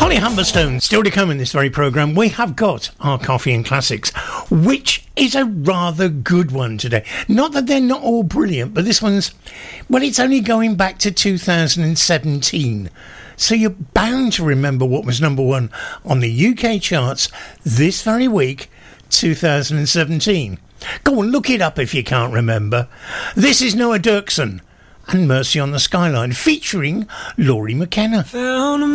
Holly Humberstone, still to come in this very programme, we have got our Coffee and Classics, which is a rather good one today. Not that they're not all brilliant, but this one's, well, it's only going back to 2017. So you're bound to remember what was number one on the UK charts this very week, 2017. Go on, look it up if you can't remember. This is Noah Dirksen and Mercy on the Skyline, featuring Laurie McKenna. Found